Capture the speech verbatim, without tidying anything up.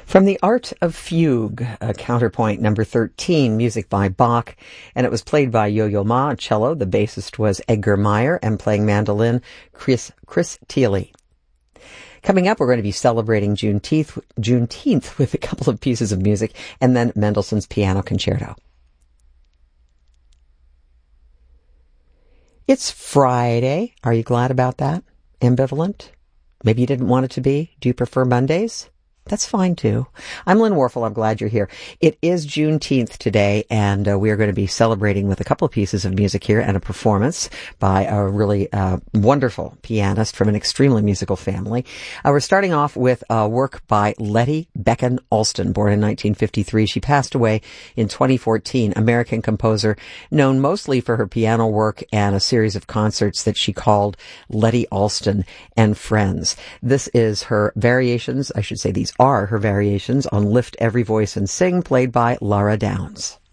From the Art of Fugue, a counterpoint number thirteen, music by Bach, and it was played by Yo-Yo Ma on cello. The bassist was Edgar Meyer, and playing mandolin, Chris, Chris Thiele. Coming up, we're going to be celebrating Juneteenth, Juneteenth with a couple of pieces of music, and then Mendelssohn's Piano Concerto. It's Friday. Are you glad about that? Ambivalent? Maybe you didn't want it to be? Do you prefer Mondays? That's fine, too. I'm Lynn Warfel. I'm glad you're here. It is Juneteenth today, and uh, we are going to be celebrating with a couple of pieces of music here and a performance by a really uh, wonderful pianist from an extremely musical family. Uh, we're starting off with a work by Letty Becken Alston, born in nineteen fifty-three. She passed away in twenty fourteen, American composer, known mostly for her piano work and a series of concerts that she called Letty Alston and Friends. This is her variations, I should say these are her variations on Lift Every Voice and Sing, played by Lara Downs.